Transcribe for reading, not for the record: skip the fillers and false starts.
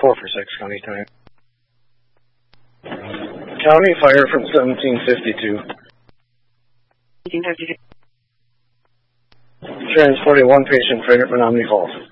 4 for 6 county time. County fire from 1752. 1852. Transporting one patient, Frederick Menominee Falls.